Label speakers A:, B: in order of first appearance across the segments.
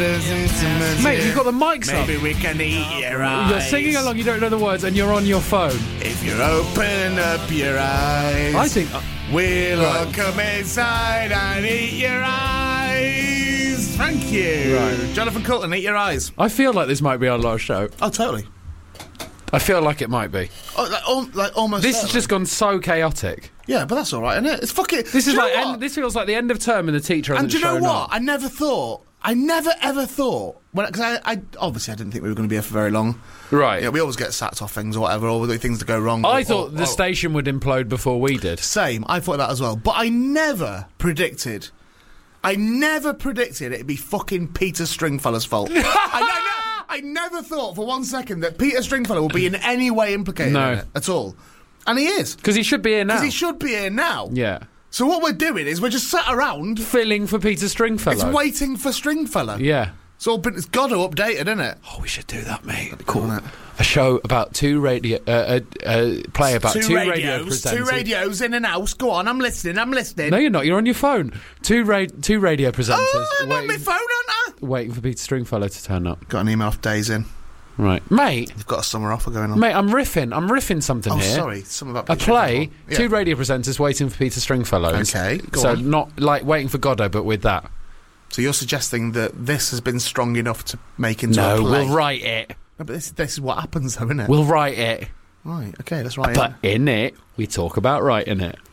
A: Mate, you've got the mics up.
B: Maybe we can eat your eyes.
A: You're singing along, you don't know the words, and you're on your phone.
B: If you open up your eyes,
A: I think...
B: we'll all come inside and eat your eyes. Thank you.
A: Right.
B: Jonathan Coulton, eat your eyes.
A: I feel like this might be our last show.
B: Oh, totally.
A: I feel like it might be.
B: Oh, like almost.
A: This has just gone so chaotic.
B: Yeah, but that's all right, isn't it? It's fucking.
A: This is like this feels like the end of term and the teacher hasn't
B: And do you know
A: shown
B: what?
A: up.
B: I never ever thought. Because I obviously I didn't think we were going to be here for very long.
A: Right.
B: Yeah, we always get sacked off things or whatever, or things that go wrong.
A: I thought the station would implode before we did.
B: Same. I thought that as well. But I never predicted it'd be fucking Peter Stringfellow's fault. I never thought for 1 second that Peter Stringfellow would be in any way implicated in it at all. And he is.
A: Because he should be here now.
B: Because he should be here now.
A: Yeah.
B: So what we're doing is we're just sat around...
A: filling for Peter Stringfellow.
B: It's waiting for Stringfellow.
A: Yeah.
B: It's got to update it, isn't it?
A: Oh, we should do that, mate.
B: That'd be cool, isn't it?
A: A show about two radio presenters.
B: Two radios in an house. Go on, I'm listening.
A: No, you're not. You're on your phone. Two radio presenters.
B: Oh, I'm on my phone, aren't I?
A: Waiting for Peter Stringfellow to turn up.
B: Got an email off Days in.
A: Right. Mate.
B: You've got a summer offer going on.
A: Mate, I'm riffing something here.
B: Oh, sorry. Something about
A: a
B: Peter
A: play,
B: Stringfellow.
A: two radio presenters waiting for Peter Stringfellow.
B: Okay, go
A: so
B: on.
A: not like waiting for Godot, but with that.
B: So you're suggesting that this has been strong enough to make into a
A: No,
B: play?
A: we'll write it.
B: No, but this is what happens, though, isn't it?
A: We'll write it.
B: Right, okay, let's write
A: But
B: it.
A: in it, we talk about writing it.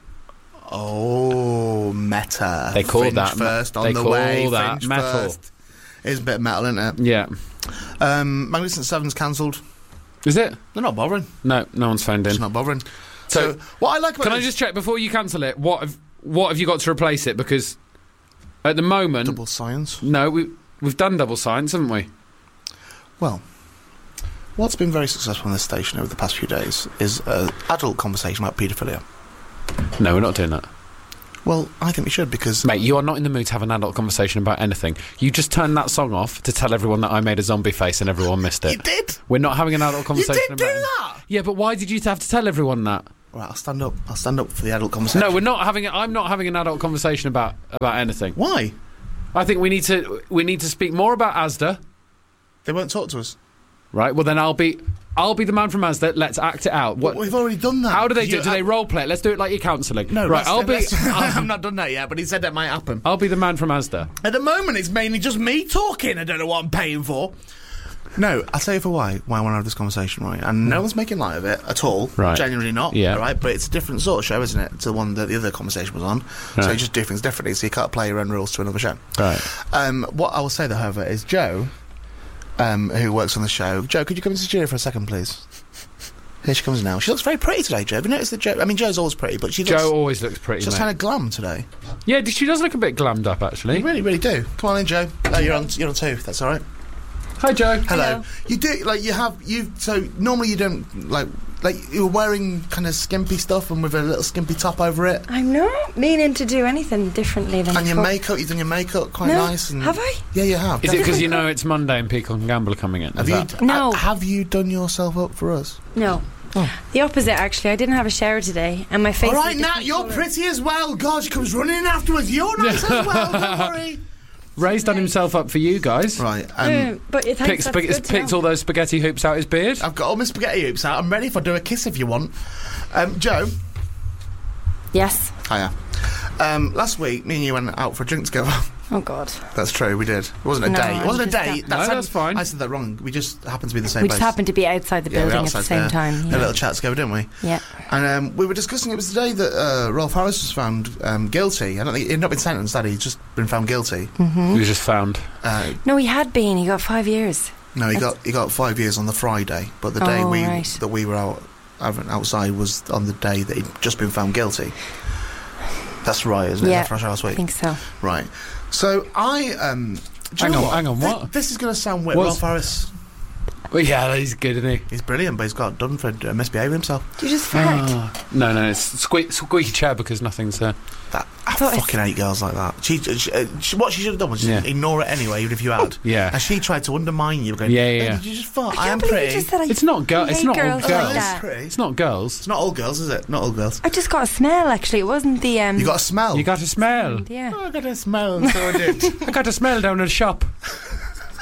B: Oh, meta.
A: They call
B: Fringe
A: that
B: first on
A: they
B: the
A: call
B: way.
A: that
B: Fringe
A: metal.
B: First. It's a bit of metal, isn't it?
A: Yeah.
B: Magnificent Seven's cancelled.
A: Is it?
B: They're not bothering.
A: No one's phoned in.
B: It's not bothering.
A: So,
B: what I like about
A: can I just check before you cancel it? What have you got to replace it? Because at the moment,
B: double science.
A: No, we've done double science, haven't we?
B: Well, what's been very successful on this station over the past few days is an adult conversation about paedophilia.
A: No, we're not doing that.
B: Well, I think we should, because...
A: Mate, you are not in the mood to have an adult conversation about anything. You just turned that song off to tell everyone that I made a zombie face and everyone missed it.
B: You did?
A: We're not having an adult conversation
B: You did
A: about
B: do
A: it.
B: that?
A: Yeah, but why did you have to tell everyone that?
B: Right, I'll stand up. I'll stand up for the adult conversation.
A: No, I'm not having an adult conversation about anything.
B: Why?
A: I think we need to speak more about Asda.
B: They won't talk to us.
A: Right, well then I'll be the man from Asda. Let's act it out.
B: What? We've already done that.
A: How do they do it? Do they role play it? Let's do it like you're counselling.
B: No,
A: right.
B: I've not done that yet, but he said that might happen.
A: I'll be the man from Asda.
B: At the moment, it's mainly just me talking. I don't know what I'm paying for. No, I'll tell you for why I want to have this conversation, right? And no one's making light of it at all.
A: Right.
B: Genuinely not.
A: Yeah.
B: Right? But it's a different sort of show, isn't it, to the one that the other conversation was on.
A: Right.
B: So you just do things differently, so you can't apply your own rules to another show.
A: Right.
B: What I will say, though, however, is Joe, who works on the show... Joe, could you come into the studio for a second, please? Here she comes now. She looks very pretty today, Joe. Have you noticed that Joe... I mean, Joe's always pretty, but she looks...
A: Joe always looks pretty,
B: She's
A: mate.
B: kind of glam today.
A: Yeah, she does look a bit glammed up, actually.
B: You really, really do. Come on in, Joe. Oh, you're on two. That's all right.
A: Hi, Joe.
B: Hello. You do, so normally you don't, like you're wearing kind of skimpy stuff and with a little skimpy top over it.
C: I'm not meaning to do anything differently than
B: And your
C: before.
B: makeup, you've done your makeup quite
C: No,
B: nice. And
C: have I?
B: Yeah, you have.
A: Is it because you know it's Monday and Peacock and Gamble are coming in?
C: No.
B: Have you done yourself up for us?
C: No.
B: Oh.
C: The opposite, actually. I didn't have a shower today, and my face...
B: All right,
C: is a
B: Nat,
C: different
B: you're
C: colour.
B: pretty as well. God, she comes running in afterwards. You're nice as well, don't worry.
A: Ray's done himself up for you guys.
B: Right.
C: But it
A: Picked, picked all those spaghetti hoops out his beard.
B: I've got all my spaghetti hoops out. I'm ready for do a kiss if you want. Joe.
C: Yes.
B: Hiya. Last week, me and you went out for a drink together.
C: Oh, God.
B: That's true, we did. It wasn't a
C: No,
B: date. It wasn't a
C: I'm
B: date.
C: just
A: that's fine.
B: I said that wrong. We just happened to be in the same
C: We
B: place.
C: just happened to be outside the
B: Yeah, we were
C: building at the
B: outside
C: same
B: there.
C: time.
B: Had a little chat together, didn't we?
C: Yeah.
B: And we were discussing, it was the day that Rolf Harris was found guilty. I don't think he'd not been sentenced, had he? He'd just been found guilty.
C: Mm-hmm.
A: He was just found.
C: No, he had been. He got 5 years.
B: No, he got 5 years on the Friday, but the day
C: right.
B: that we were outside was on the day that he'd just been found guilty. That's right, isn't it?
C: Yeah,
B: Is that fresh last week?
C: I think so.
B: Right. So I
A: Hang on, what?
B: This is going to sound weird.
A: What's-
B: Rolf Harris,
A: Well, yeah, he's good, isn't he?
B: he's brilliant, but he's got done for misbehaving himself.
C: Do you just fart?
A: No, it's squeaky chair because nothing's...
B: I
C: thought
B: fucking hate girls like that. What she should have done was just ignore it anyway, even if you had.
A: Yeah.
B: And she tried to undermine you, going,
A: Yeah.
B: "Hey, did you just fart? I am
C: can't believe
B: pretty."
C: you just said
A: It's not girls. It's
C: hate
A: not all
C: girls like
A: girls.
C: that.
B: Pretty.
A: It's not girls.
B: It's not all girls, is it? Not all girls.
C: I just got a smell, actually. It wasn't the...
B: You got a smell.
A: You got a smell.
C: Yeah.
B: Oh, I got a smell, so I did.
A: I got a smell down at the shop.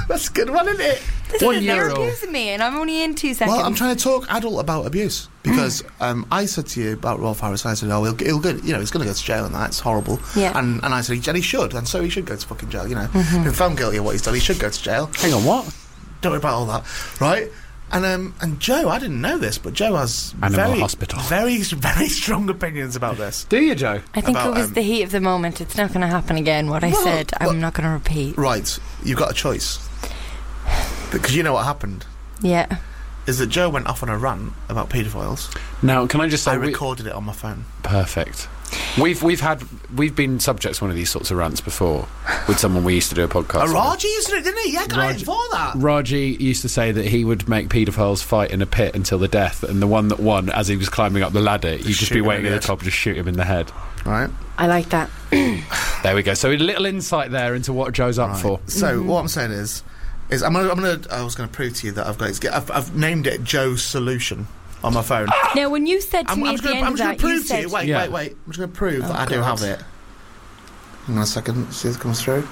B: That's a good one, isn't it?
C: You're
A: €1.
C: abusing me, and I'm only in 2 seconds.
B: Well, I'm trying to talk adult about abuse because I said to you about Rolf Harris. I said, "Oh, he'll go. You know, he's going to go to jail, and that's horrible."
C: Yeah.
B: And I said, "And he should, and so he should go to fucking jail. You know, if found guilty of what he's done, he should go to jail."
A: Hang on, what?
B: Don't worry about all that, right? And Joe, I didn't know this, but Joe has
A: Animal hospital.
B: very strong opinions about this.
A: Do you, Joe?
C: I think
B: about,
C: it was the heat of the moment. It's not going to happen again. What I
B: Well,
C: said,
B: well-
C: I'm not going to repeat.
B: Right, you've got a choice because you know what happened
C: Yeah.
B: is that Joe went off on a rant about paedophiles.
A: Now, can I just say...
B: I recorded it on my phone.
A: Perfect. We've been subjects to one of these sorts of rants before with someone we used to do a podcast with.
B: Raji used to do it, didn't he? Yeah, I
A: Raji-
B: for that.
A: Raji used to say that he would make paedophiles fight in a pit until the death, and the one that won, as he was climbing up the ladder, you'd just
B: shoot
A: be
B: him in
A: waiting
B: the
A: at
B: head.
A: the top and just shoot him in the head.
B: Right.
C: I like that.
A: There we go. So a little insight there into what Joe's up for.
B: So what I'm saying is I was gonna prove to you that I've named it Joe's Solution on my phone.
C: Now, when you said to me at the end
B: I'm
C: of
B: just
C: that,
B: gonna
C: you
B: prove to you.
C: said...
B: Wait.
A: Yeah.
B: I'm just gonna prove that I do
C: God.
B: have it. Hang on a second. See if it comes through.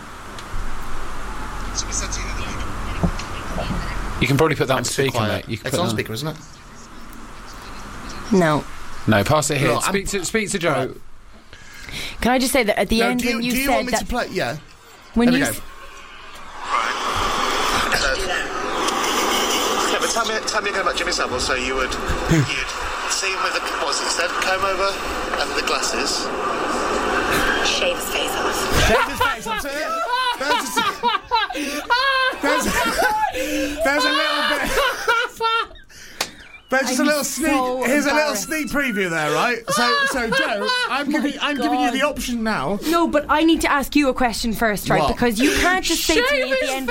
A: You can probably put that on
B: I'm too
A: speaker,
B: quiet.
A: mate. You can
B: It's
A: put
B: on
A: that
B: speaker, isn't it?
C: No.
A: No, pass it here.
B: No,
A: speak to Joe.
B: Right.
C: Can I just say that at the end
B: do
C: when you
B: you
C: said
B: want me
C: that...
B: to play? Yeah.
C: when
B: There we
C: you
B: go. Yeah, but tell me again about Jimmy Savile. So you'd see him with the what was it said? Comb over and the glasses.
D: Shave his face off.
B: Shave his face. I'm saying there's a little bit. There's just a
C: I'm
B: little sneak.
C: so
B: Here's a little
C: embarrassed.
B: sneak preview there, right? So Joe, I'm giving you the option now.
C: No, but I need to ask you a question first, right?
B: What?
C: Because you can't just say to me at the end...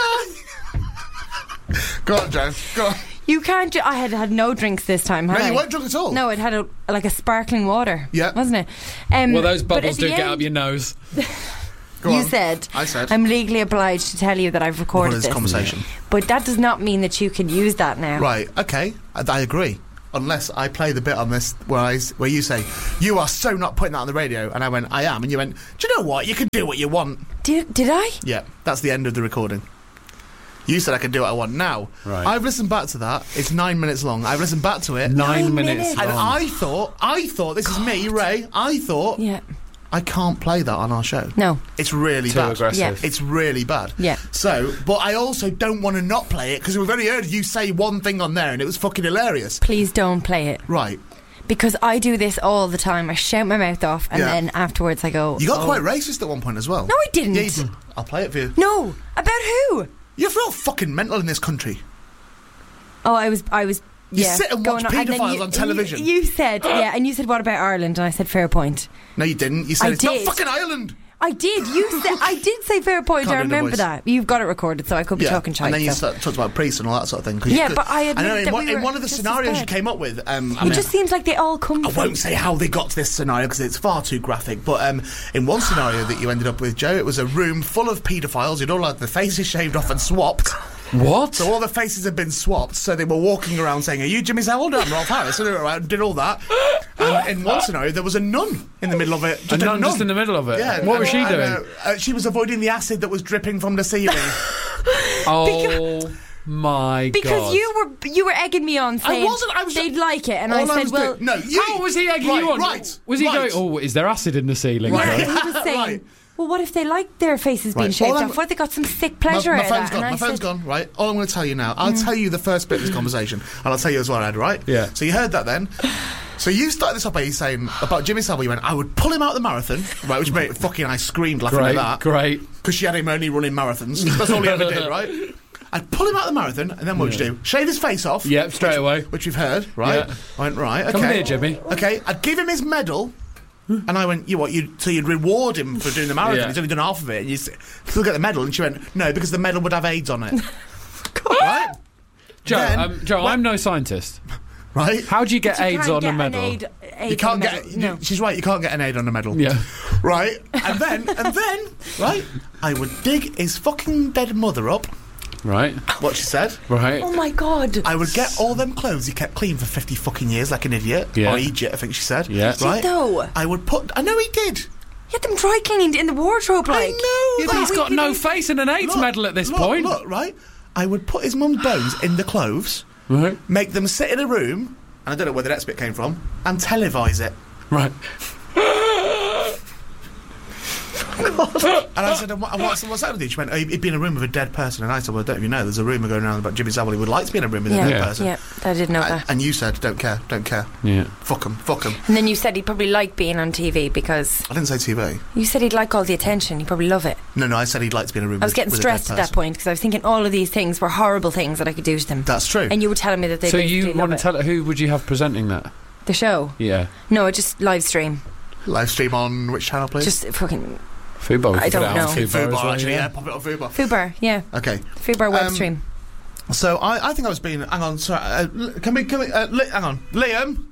B: Go on, Joe. Go on.
C: You can't... I had no drinks this time, had
B: No,
C: I?
B: you weren't drunk at all.
C: No, it had like a sparkling water.
B: Yeah.
C: Wasn't it?
A: Well, those
C: but
A: bubbles
C: at the
A: do get
C: end,
A: up your nose.
B: Go
C: You
B: on.
C: said...
B: I said.
C: I'm legally obliged to tell you that I've recorded
B: this
C: this.
B: conversation.
C: But that does not mean that you can use that now.
B: Right. Okay. I agree. Unless I play the bit on this where you say you are so not putting that on the radio, and I went I am, and you went, do you know what? You can do what you want.
C: Did I?
B: Yeah. That's the end of the recording. You said I can do what I want. Now,
A: Right.
B: I've listened back to that. It's 9 minutes long. I've listened back to it.
A: 9 minutes
C: minutes.
B: And
A: long.
B: I thought, this is me, Ray. I thought
C: Yeah.
B: I can't play that on our show.
C: No.
B: It's really
A: Too
B: bad.
A: aggressive.
C: Yeah.
B: It's really bad.
C: Yeah.
B: So, but I also don't want to not play it because we've only heard you say one thing on there and it was fucking hilarious.
C: Please don't play it.
B: Right.
C: Because I do this all the time. I shout my mouth off and
B: Yeah.
C: then afterwards I go...
B: You got
C: oh.
B: quite racist at one point as well.
C: No, I didn't.
B: Yeah, you did. I'll play it for you.
C: No. About who?
B: You're real fucking mental in this country.
C: Oh, I was...
B: You
C: yeah,
B: sit and
C: going
B: watch
C: on- and then
B: paedophiles on television.
C: You said, yeah, and you said, what about Ireland? And I said, fair point.
B: No, you didn't. You said
C: I
B: it's not
C: did.
B: fucking Ireland.
C: I did. You said... I did say fair point.
B: Can't
C: I
B: do the
C: remember
B: voice.
C: that. You've got it recorded, so I could be talking shite.
B: and then you
C: so.
B: talked about priests and all that sort of thing. 'cause
C: Yeah,
B: you could,
C: but I
B: know
C: admitted that we
B: in
C: were
B: one of the
C: just as
B: scenarios you
C: bad.
B: came up with.
C: It just seems like they all come
B: I
C: from...
B: won't say how they got to this scenario because it's far too graphic. But in one scenario that you ended up with, Joe, it was a room full of paedophiles. You'd all had the faces shaved off and swapped.
A: What?
B: So all the faces had been swapped. So they were walking around saying, "Are you Jimmy Savile? No, I'm Rolf Harris." And they were around, did all that. And in one scenario, there was a nun in the middle of it.
A: A nun just in the middle of it?
B: Yeah.
A: What was she
B: and,
A: doing?
B: She was avoiding the acid that was dripping from the ceiling.
A: Oh my
C: Because
A: god.
C: you were egging me on saying
B: wasn't, I was-
C: they'd like it, and
B: All
C: I
B: I
C: said,
B: was
C: well,
B: doing- no, you-
A: How was he egging
B: Right,
A: you on?
B: right,
A: Was he
B: right.
A: going, oh, is there acid in the ceiling?
B: Right.
A: Joe?"
C: he was saying,
B: Right.
C: well, what if they like their faces being
B: Right.
C: shaved
B: All I'm-
C: off? What if they got some sick pleasure
B: my
C: out of
B: phone's
C: that?
B: gone.
C: And
B: My
C: I
B: phone's
C: said,
B: gone. Right. All I'm going to tell you now. I'll tell you the first bit of this conversation, and I'll tell you as well, Ed. Right.
A: Yeah.
B: So you heard that then. So you started this up by saying about Jimmy Savile. You went, I would pull him out of the marathon, right? Which made fucking I screamed laughing
A: Great,
B: at that
A: great.
B: because she had him only running marathons. That's all he ever did, right? I'd pull him out of the marathon, and then what would you do? Shave his face off.
A: Yep, straight away.
B: Which we've heard, right?
A: Yeah.
B: I went right. Okay.
A: Come here, Jimmy.
B: Okay. I'd give him his medal. And I went, so you'd reward him for doing the marathon.
A: Yeah.
B: He's only done half of it, and you still get the medal. And she went, no, because the medal would have AIDS on it. Right?
A: Joe,
B: Then-
A: Joe,
B: when-
A: I'm no scientist.
B: Right?
A: How do you get
C: you
A: AIDS
C: can't
A: on
C: get
A: a
C: an
A: medal?
C: aid
B: You can't
C: on a
B: get.
C: medal. No.
B: She's right. You can't get an aid on a medal.
A: Yeah.
B: Right. And then, right, I would dig his fucking dead mother up.
A: Right,
B: What she said.
A: right.
C: Oh my god!
B: I would get all them clothes he kept clean for 50 fucking years, like an idiot.
A: Yeah.
B: Or idiot, I think she said.
A: Yeah.
B: Right.
C: Though.
B: I would put. I know he did.
C: You had them dry cleaned in the wardrobe, like.
B: I know.
A: Yeah, but he's got no face and an AIDS medal at this point.
B: Look, right? I would put his mum's bones in the clothes,
A: Right.
B: make them sit in a room, and I don't know where the next bit came from, and televise it.
A: Right.
B: And I said, what's that with you? She went, he'd be in a room with a dead person. And I said, well, don't you know, there's a rumour going around about Jimmy Savile. He would like to be in a room with a dead person.
C: Yeah, I did know that.
B: And you said, don't care.
A: Yeah.
B: Fuck him.
C: And then you said he'd probably like being on TV because...
B: I didn't say TV.
C: You said he'd like all the attention. He'd probably love it.
B: No, I said he'd like to be in a room
C: I was getting
B: with a dead
C: stressed at that
B: person.
C: point because I was thinking all of these things were horrible things that I could do to them.
B: That's true.
C: And you were telling me that they
A: So
C: basically
A: you
C: love
A: want to
C: it.
A: tell who would you have presenting that?
C: The show?
A: Yeah.
C: No, just live stream.
B: Live stream on which channel, please?
C: Just fucking...
A: Fubar.
C: I don't know.
B: Fubar, actually, yeah. Pop it on Fubar.
C: Fubar, yeah.
B: Okay.
C: Fubar web stream.
B: So I think I was being... Hang on, sorry. Can we hang on. Liam?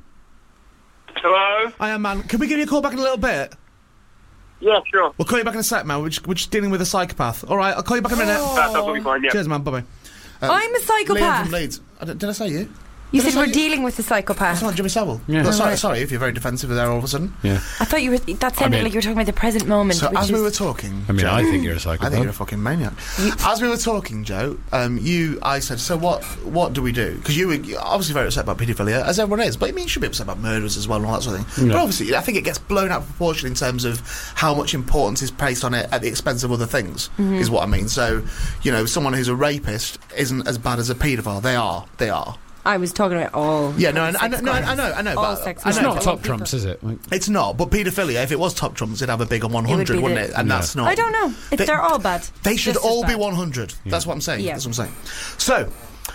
E: Hello?
B: I am, man. Can we give you a call back in a little bit?
E: Yeah, sure.
B: We'll call you back in a sec, man. We're just dealing with a psychopath. All right, I'll call you back in a minute.
E: That's absolutely fine, yeah.
B: Cheers, man. Bye-bye.
C: I'm a
B: Liam
C: psychopath.
B: from Leeds. Did I say you?
C: You
B: Did I
C: said we're
B: say you?
C: dealing with the psychopath.
B: That's not Jimmy Savile.
A: Yeah.
B: No,
C: Right.
B: sorry if you're very defensive there all of a sudden.
A: Yeah.
C: I thought you were... That sounded like you were talking about the present moment.
B: So
C: which
B: as we
C: is-
B: were talking...
A: I mean,
B: Joe,
A: I think you're a
B: I
A: psychopath.
B: think you're a fucking maniac. As we were talking, Joe, I said, so what do we do? Because you were obviously very upset about paedophilia, as everyone is, but I mean, you should be upset about murders as well and all that sort of thing.
A: Yeah.
B: But obviously, I think it gets blown out of proportion in terms of how much importance is placed on it at the expense of other things, is what I mean. So, you know, someone who's a rapist isn't as bad as a paedophile. They are.
C: I was talking about all...
B: Yeah, no, I
C: sex
B: know,
C: crimes.
B: I know.
C: All
B: But
C: sex
B: I
A: It's
B: know,
C: crimes.
A: not
C: All
A: top
C: people.
A: trumps, is it? Like,
B: It's not, but paedophilia, if it was top trumps, it'd have a bigger 100,
C: be
B: wouldn't
C: the-
B: it? And that's not.
C: I don't know. They're all bad.
B: They should
C: Just as
B: all be
C: bad.
B: 100. That's what I'm saying.
C: Yeah.
B: That's what I'm saying. So,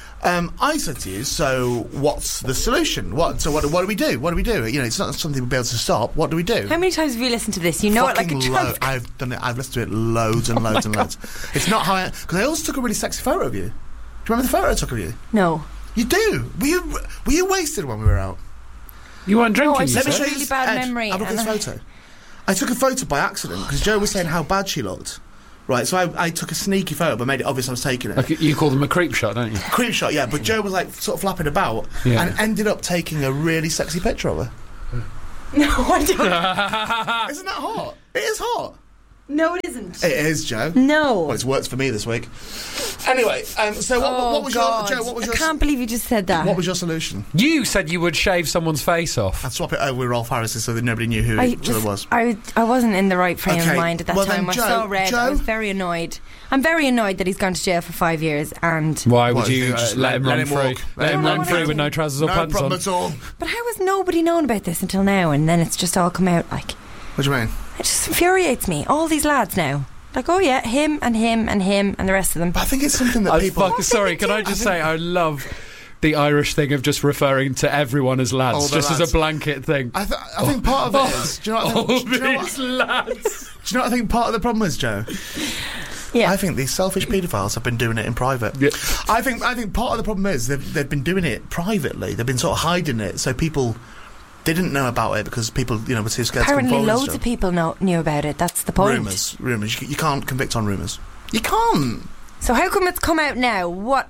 B: I said to you, so what's the solution? What do we do? What do we do? You know, it's not something we'll be able to stop. What do we do?
C: How many times have you listened to this? You know it like a
B: Fucking
C: champ.
B: I've done it. I've listened to it loads and loads and loads. It's not how because I also took a really sexy photo of you. Do you remember the photo I took of you?
C: No.
B: You do. Were you wasted when we were out?
A: you weren't drinking.
C: I
A: you
C: just-
B: Let me
A: said?
B: show you
C: really
B: this.
C: bad
B: Ed,
C: memory,
B: have a look at
C: and
B: this photo. I took a photo by accident because Joe was saying how bad she looked. Right, so I took a sneaky photo, but made it obvious I was taking it.
A: Like, you call them a creep shot, don't you?
B: Creep shot, yeah. But Joe was like sort of flapping about
A: Yeah.
B: and ended up taking a really sexy picture of her.
C: No, I don't.
B: Isn't that hot? It is hot.
C: No, it isn't.
B: It is, Joe.
C: No.
B: Well, it's worked for me this week. Anyway, so what was
C: God.
B: your Joe? What was your
C: I can't believe you just said that.
B: what was your solution?
A: You said you would shave someone's face off.
B: I'd swap it over with Rolf Harris so that nobody knew who each other was.
C: I wasn't in the right frame
B: Okay,
C: of mind at that
B: well then,
C: time. I was
B: Joe-
C: so red. I
B: Joe?
C: was very annoyed. I'm very annoyed that he's gone to jail for 5 years. And
A: Why would
B: What, you
A: you
B: think just
A: let him run free?
B: walk?
A: Let him
C: No,
A: run
C: no,
A: free
C: no.
A: with no trousers or
B: No
A: pants
B: problem
A: on.
B: at all.
C: but how has nobody known about this until now? And then it's just all come out. Like,
B: What do you mean?
C: it just infuriates me. All these lads now. Like, oh yeah, him and him and him and the rest of them.
B: But I think it's something that people.
A: Sorry, can I just say I love the Irish thing of just referring to everyone as
B: All
A: lads,
B: the
A: just as
B: lads.
A: a blanket thing.
B: I think part of it is. Do you know what I
A: All
B: think? Do you know
A: these
B: what,
A: lads.
B: do you know what I think part of the problem is, Joe?
C: Yeah.
B: I think these selfish paedophiles have been doing it in private.
A: Yeah.
B: I think part of the problem is they've been doing it privately. They've been sort of hiding it, so people didn't know about it because people, you know, were too scared to come
C: Apparently
B: forward and
C: loads
B: stuff.
C: of people knew about it. That's the point.
B: Rumours. You can't convict on rumours. You can't.
C: So how come it's come out now?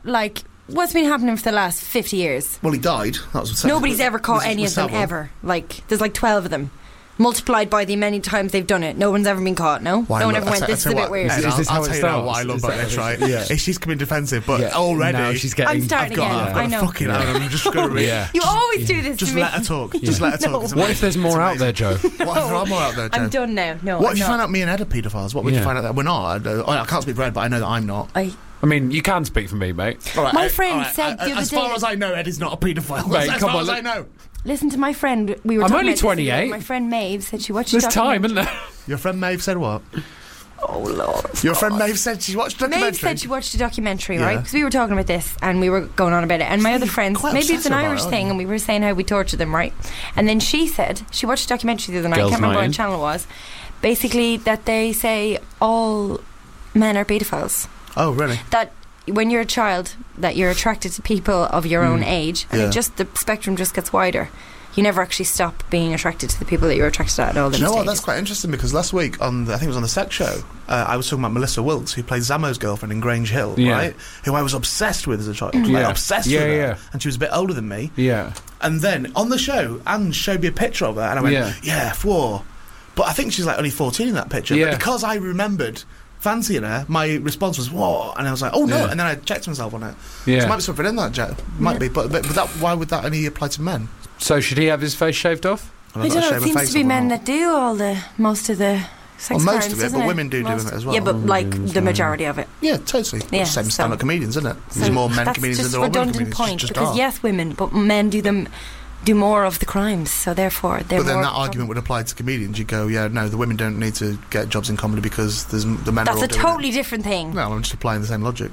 C: What's been happening for the last 50 years?
B: Well, he died. That was
C: Nobody's ever caught
B: was-
C: any
B: was
C: of them
B: Savile.
C: ever. Like, there's like 12 of them. Multiplied by the many times they've done it. No one's ever been caught, no?
B: Why
C: no one
B: look-
C: ever went,
B: I
C: this is
B: tell
C: a
B: you
C: bit
B: what,
C: weird.
B: Ed,
A: Is this
B: I'll
A: how it
B: tell you now what I
A: starts?
B: love
A: Is
B: about
A: that
B: this,
A: how
B: right?
A: it is? Yeah.
B: She's coming defensive, but
A: Yeah.
B: already
A: Now she's getting.
C: I'm starting
B: I've got,
C: again.
B: I've
C: I
B: got
C: know.
B: to fucking I'm just going to read.
A: Yeah.
C: You always do this
B: Just
C: to me.
B: let her talk. Just let her talk. It's
A: What if there's more out
B: amazing.
A: there, Joe?
B: What if there are more out there, Joe?
C: I'm done now. No,
B: What
C: I'm
B: if you
C: not.
B: find out me and Ed are paedophiles? What would you
A: Yeah.
B: find out that we're not? I can't speak for Ed, but I know that I'm not.
A: I mean, you can speak for me, mate.
B: All right,
C: My
B: Ed-
C: friend
B: all right,
C: said the other
B: as far
C: day-
B: as I know, Ed is not a paedophile.
A: Mate,
B: as
A: come
B: far
A: on,
B: as
A: look-
B: I know.
C: Listen to my friend. We were
A: I'm
C: talking
A: only
C: about this
A: 28.
C: My friend Maeve said she watched
A: There's
C: a
A: time,
C: documentary.
A: isn't there?
B: Your friend Maeve said what?
C: Oh, Lord.
B: Your friend Maeve said she watched a documentary.
C: Maeve said she watched a documentary,
B: Yeah.
C: right? Because we were talking about this and we were going on about it. And my other friends,
B: quite
C: maybe it's an
B: obsessive about
C: Irish
B: it, aren't
C: thing,
B: you?
C: and we were saying how we torture them, right? And then she said she watched a documentary the other night.
A: Girls'
C: I can't remember
A: Night
C: what
A: In.
C: channel it was. Basically, that they say all men are paedophiles.
B: Oh, really?
C: That when you're a child, that you're attracted to people of your own age, and
B: Yeah.
C: it just the spectrum just gets wider. You never actually stop being attracted to the people that you're attracted to at all.
B: Do you know what?
C: stages.
B: That's quite interesting because last week I think it was on the Sex Show, I was talking about Melissa Wilkes, who plays Zammo's girlfriend in Grange Hill,
A: Yeah.
B: right? Who I was obsessed with as a child. Like,
A: Yeah.
B: obsessed
A: Yeah,
B: with her.
A: yeah.
B: And she was a bit older than me.
A: Yeah.
B: And then on the show, Anne showed me a picture of her, and I went,
A: Yeah.
B: yeah, whoa. But I think she's like only 14 in that picture.
A: Yeah.
B: But because I remembered fancying her, my response was, "What?" And I was like, "Oh no!"
A: Yeah.
B: And then I checked myself on it.
A: Yeah.
B: So might be something in that, Joe. Might be, but that, why would that only apply to men?
A: So should he have his face shaved off?
C: I don't know. It seems to be men that do most of the sex
B: most
C: crimes,
B: of it,
C: isn't
B: but women do
C: Most-
B: it as well.
C: Yeah, but like the majority of it.
B: Yeah, totally.
C: Yeah,
B: Same
C: so-
B: stand-up comedians, isn't it? There's more men comedians than
C: That's
B: there are
C: just a
B: women
C: redundant
B: comedians.
C: point
B: Just
C: because
B: are.
C: yes, women, but men do more of the crimes, so therefore they're
B: But then
C: more
B: that argument would apply to comedians. You go, yeah, no, the women don't need to get jobs in comedy because the men are all
C: That's a
B: doing
C: totally
B: it.
C: different thing.
B: No, I'm just applying the same logic.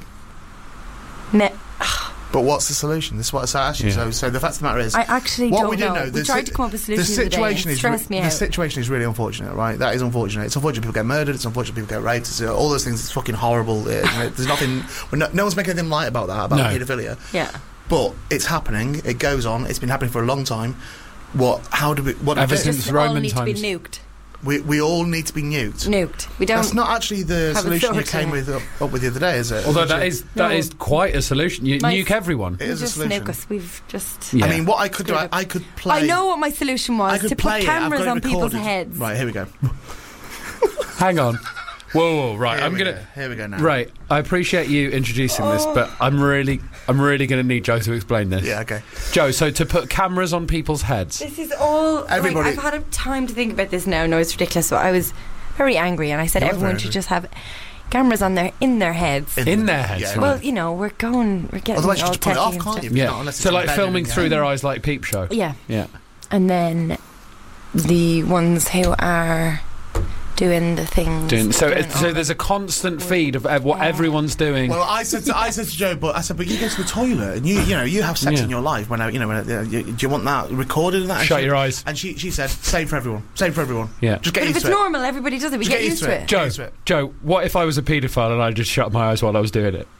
C: Me-
B: But what's the solution? This is what I asked you.
A: Yeah.
B: So the fact of the matter is,
C: I actually
B: what
C: don't
B: we do
C: know.
B: know,
C: We
B: the
C: tried
B: si-
C: to come up with
B: the
C: solutions the other day.
B: situation
C: It
B: is
C: stressed me
B: the
C: out.
B: situation is really unfortunate, right? That is unfortunate. It's unfortunate people get murdered. It's unfortunate people get raped. It's all those things. It's fucking horrible. There's nothing. No one's making anything light about that, about
A: No.
B: paedophilia.
C: Yeah.
B: But it's happening. It goes on. It's been happening for a long time. How do we? What do we
A: Ever
B: do?
A: since
C: Just
A: Roman
C: all need
A: times.
C: to be nuked.
B: We all need to be nuked.
C: Nuked. We don't.
B: That's not actually the
C: have
B: solution you
C: authority.
B: came with up with the other day, is it?
A: Although that is
C: No.
A: quite a solution. You
C: My-
A: nuke everyone.
B: It is a
C: just
B: solution.
C: nuke us. We've just.
A: Yeah.
B: I mean, what I could do,
C: Screwed up.
B: I could play.
C: I know what my solution
B: I
C: was
B: could
C: to
B: play
C: put
B: it. I've
C: cameras
B: got it
C: on people's
B: recorded.
C: heads.
B: Right, here we go.
A: Hang on. Whoa, right.
B: Here
A: I'm
B: we
A: gonna.
B: go. Here we go now.
A: Right, I appreciate you introducing this, but I'm really going to need Joe to explain this.
B: Yeah. Okay.
A: Joe, so to put cameras on people's heads.
C: This is all.
B: Everybody-
C: I've had a time to think about this now. No, it's ridiculous. But I was very angry, and I said
B: You were
C: everyone
B: very
C: should
B: angry.
C: just have cameras on in their heads.
A: In their heads,
B: Yeah,
A: right.
C: Well, you know, we're getting
B: Otherwise, you
C: all
B: just pull it
C: techie
B: off,
C: and
B: can't
C: stuff.
B: you?
A: Yeah.
B: Not unless
A: So
B: it's
A: like
B: embedded
A: filming
B: in your
A: through
B: head.
A: their eyes like Peep Show.
C: Yeah,
A: Yeah.
C: and then the ones who are doing the things.
A: So there's a constant feed of what everyone's doing.
B: Well, I said to Joe, but you go to the toilet and you have sex
A: Yeah.
B: in your life. Do you want that recorded? And that? And
A: Shut
B: she-
A: your eyes.
B: And she said, same for everyone. Same for everyone.
A: Yeah.
B: Just get
C: But if
B: used
C: it's
B: to it.
C: normal, everybody does it. We
B: Just
C: get used to it.
A: Joe,
B: used to it.
A: Joe, what if I was a paedophile and I just shut my eyes while I was doing it?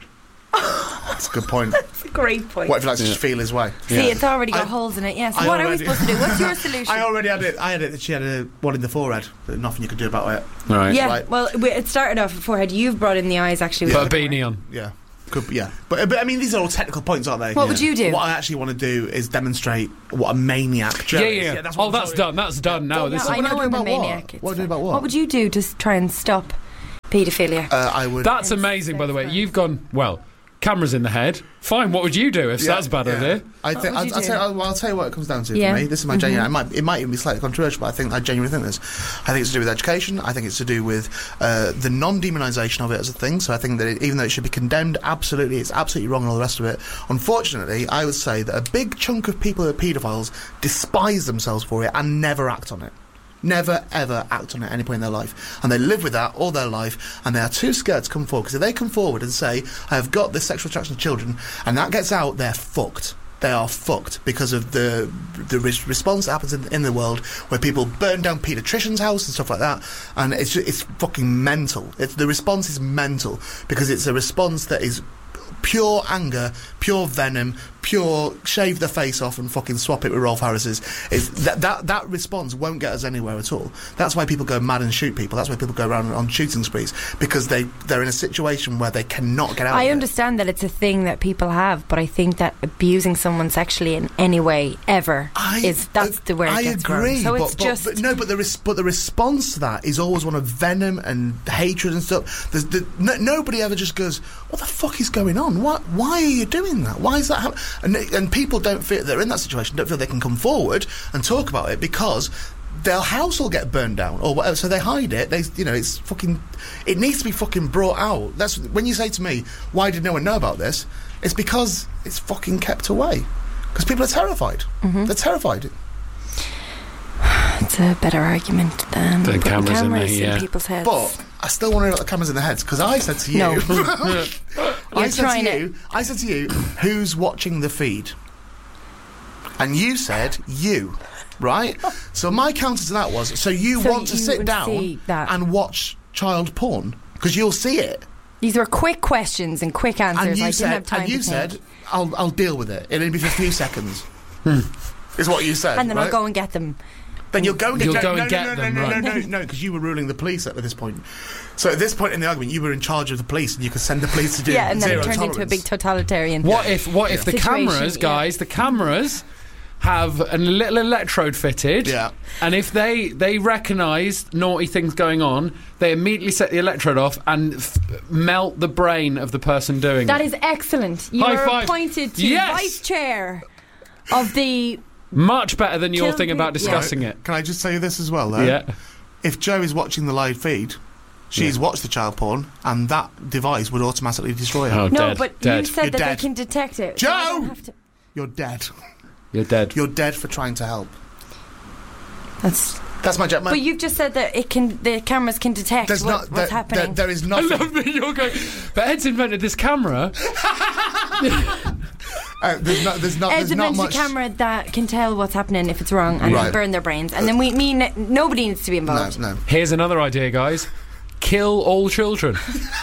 B: That's a good point.
C: That's a great point.
B: What if he likes to just feel his way?
C: See, it's already got
B: I-
C: holes in it. Yes.
B: I
C: What are we
B: already-
C: supposed to do? What's your solution?
B: I already had it. I had it that she had one in the forehead. But nothing you could do about it.
A: Right.
C: yeah.
B: Right.
C: Well, it started off at forehead. You've brought in the eyes, actually.
A: Put
C: with
A: a
C: the
A: beanie on.
B: Yeah. Yeah. But I mean, these are all technical points, aren't they?
C: What would you do?
B: What I actually want to do is demonstrate what a maniac Joe is.
A: Yeah.
B: That's
A: Oh,
B: what I'm
A: that's
B: telling
A: done. That's done now.
C: Yeah,
A: This
C: I
A: is,
C: know
B: do
C: I'm a
B: about what?
C: maniac. It's
B: What do you do
C: fine.
B: about what?
C: What would you do to try and stop paedophilia?
B: you. I would.
A: that's amazing, by the way. You've gone, well, cameras in the head. Fine, what would you do if that's a bad idea?
B: I think
C: would you do?
B: I'll tell you what it comes down to
C: Yeah.
B: for me. This is my genuine. It might even be slightly controversial, but I genuinely think this. I think it's to do with education. I think it's to do with the non-demonisation of it as a thing. So I think that even though it should be condemned, absolutely, it's absolutely wrong and all the rest of it. Unfortunately, I would say that a big chunk of people who are paedophiles despise themselves for it and never act on it. Never, ever act on it at any point in their life. And they live with that all their life, and they are too scared to come forward. Because if they come forward and say, I have got this sexual attraction to children, and that gets out, they're fucked. They are fucked because of the response that happens in the world where people burn down paediatricians' house and stuff like that. And it's fucking mental. The response is mental because it's a response that is pure anger, pure venom, pure shave the face off and fucking swap it with Rolf Harris's. That response won't get us anywhere at all. That's why people go mad and shoot people. That's why people go around on shooting sprees, because they're in a situation where they cannot get out of
C: I
B: it.
C: understand that it's a thing that people have, but I think that abusing someone sexually in any way ever that's the word.
B: I
C: gets
B: agree,
C: wrong. So it's
B: but the response to that is always one of venom and hatred and stuff. Nobody ever just goes, "What the fuck is going on? Why are you doing that? Why is that happening?" And people don't feel they're in that situation. Don't feel they can come forward and talk about it because their house will get burned down or whatever. So they hide it. It's fucking. It needs to be fucking brought out. That's when you say to me, "Why did no one know about this?" It's because it's fucking kept away. Because people are terrified.
C: Mm-hmm.
B: They're terrified.
C: It's a better argument than
A: The
C: putting
A: cameras in there, yeah.
C: people's heads.
B: But I still want to know about the cameras in their heads, because I said to you...
C: No.
B: I
C: You're trying it.
B: I said to you, who's watching the feed? And you said, you. Right? So my counter to that was, so you want to
C: you
B: sit
C: would
B: down
C: see that.
B: and watch child porn? Because you'll see it.
C: These were quick questions and quick answers.
B: And you
C: I didn't have time to
B: said,
C: think.
B: I'll deal with it. It'll be for a few seconds. Is what you said.
C: And then
B: right?
C: I'll go and get them.
B: Then you'll go and
A: You'll
B: get,
A: go and get them, right.
B: No, because you were ruling the police at this point. So at this point in the argument, you were in charge of the police, and you could send the police to do
C: Yeah, and then
B: zero
C: it turned
B: tolerance.
C: into a big totalitarian.
A: What if the
C: Situation,
A: cameras,
C: yeah.
A: guys, the cameras have a little electrode fitted.
B: Yeah.
A: And if they recognise naughty things going on, they immediately set the electrode off and melt the brain of the person doing
C: That
A: it.
C: is excellent. You
A: High
C: are
A: five.
C: appointed to
A: Yes.
C: vice chair of the...
A: Much better than your
C: Kill
A: thing about
C: people.
A: discussing it.
B: Can I just tell you this as well, though?
A: Yeah.
B: If Joe is watching the live feed, she's watched the child porn, and that device would automatically destroy her.
A: Oh,
C: No,
A: dead,
C: but
A: dead.
C: you said
B: You're
C: that
B: dead.
C: they can detect it.
B: Joe!
C: So I don't have to-
B: You're dead.
A: You're dead.
B: You're dead for trying to help.
C: That's
B: my joke.
C: But you've just said that the cameras can detect what's happening.
B: There is
A: I
B: nothing.
A: love that you're going. But Ed's invented this camera.
B: There's not
C: Ed's invented
B: much.
C: a camera that can tell what's happening if it's wrong and
B: Right.
C: burn their brains. And then nobody needs to be involved.
B: No.
A: Here's another idea, guys. Kill all children.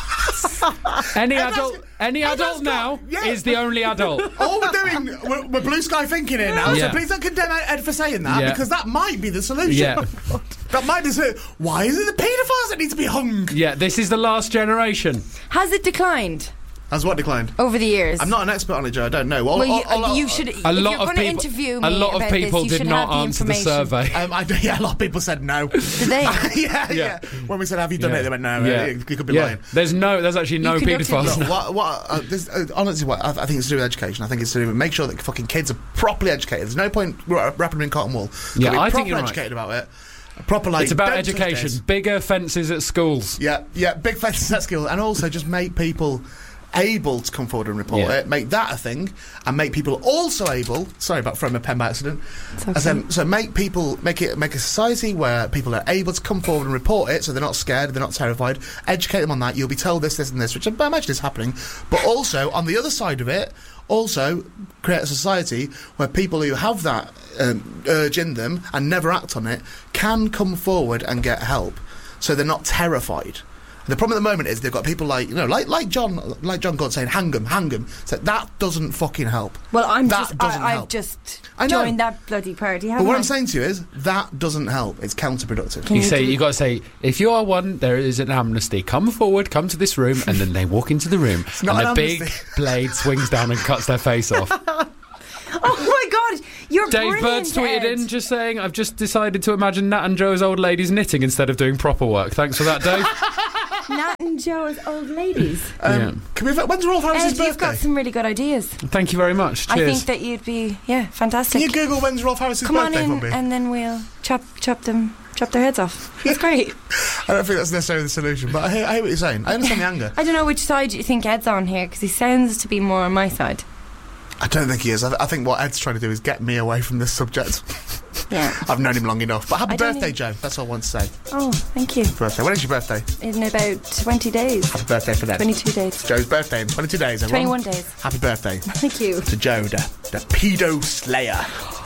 A: Any adult now is the only adult.
B: All we're doing, we're blue sky thinking here now.
A: Yeah.
B: So please don't condemn Ed for saying that,
A: Yeah.
B: because that might be the solution.
A: Yeah.
B: That might be. Why is it the paedophiles that need to be hung?
A: Yeah, this is the last generation.
C: Has it declined
B: Has what declined?
C: over the years?
B: I'm not an expert on it, Joe. I don't know.
C: You should.
A: A
C: if
A: lot
C: you're
A: of
C: going to
A: people.
C: interview
A: A
C: me
A: lot of
C: about
A: people
C: this, you
A: did
C: should
A: not
C: have
A: answer the
C: information.
A: survey.
B: a lot of people said no.
C: Did they?
B: yeah. When we said, "Have you done
A: Yeah.
B: it?" They went, "No."
A: Yeah.
B: You could be lying.
A: There's actually no
C: conducted-
A: paedophiles.
B: Look, honestly, I think it's to do with education. I think it's to do with make sure that fucking kids are properly educated. There's no point wrapping them in cotton wool.
A: Yeah,
B: Be
A: I think
B: properly
A: you're right.
B: educated about it. Proper, like,
A: It's about
B: don't touch
A: education.
B: this.
A: Bigger fences at schools.
B: Yeah, big fences at school, and also just make people able to come forward and report
A: Yeah.
B: it. Make that a thing, and make people also able. Sorry about throwing my pen by accident. So make a society where people are able to come forward and report it, so they're not scared, they're not terrified. Educate them on that. You'll be told this, and this, which I imagine is happening. But also on the other side of it, also create a society where people who have that urge in them and never act on it can come forward and get help, so they're not terrified. The problem at the moment is they've got people like John Gaunt saying hang 'em. So that doesn't fucking help.
C: Well,
B: I've
C: I've just joined that bloody party.
B: But what I'm saying to you is that doesn't help. It's counterproductive.
A: You got to say, if you are one, there is an amnesty. Come forward, come to this room, and then they walk into the room, and
B: not
A: a
B: an
A: big
B: amnesty.
A: blade swings down and cuts their face off.
C: Oh my God, you're
A: Dave
C: brilliant,
A: Bird's tweeted
C: Ed.
A: in just saying, I've just decided to imagine Nat and Joe as old ladies knitting instead of doing proper work. Thanks for that, Dave.
C: Nat and Joe as old ladies.
A: Yeah.
B: When's Rolf Harris's
C: Ed, you've got
B: birthday?
C: some really good ideas.
A: Thank you very much.
C: I
A: Cheers.
C: think that you'd be fantastic.
B: Can you Google when's Rolf Harris's
C: Come on
B: birthday
C: in,
B: for me?
C: and then we'll chop their heads off. That's great.
B: I don't think that's necessarily the solution, but I hear what you're saying. I understand the anger.
C: I don't know which side you think Ed's on here, because he sounds to be more on my side.
B: I don't think he is. I think what Ed's trying to do is get me away from this subject.
C: Yeah.
B: I've known him long enough. But happy
C: I don't
B: birthday,
C: think-
B: Joe. That's all I want to say.
C: Oh, thank you.
B: Birthday. When is your birthday?
C: In about 20 days.
B: Happy birthday for them.
C: 22 days.
B: Joe's birthday in 22 days, everyone.
C: 21 days.
B: Happy birthday
C: Thank you.
B: to Joe, the pedo slayer.